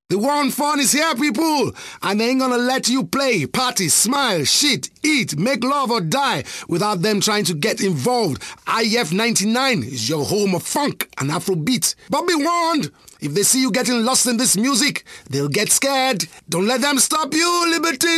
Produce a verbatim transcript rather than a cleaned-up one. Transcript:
The war on fun is here, people, and they ain't gonna let you play, party, smile, shit, eat, make love or die without them trying to get involved. I F ninety-nine is your home of funk and Afrobeat. But be warned, if they see you getting lost in this music, they'll get scared. Don't let them stop you, Liberty.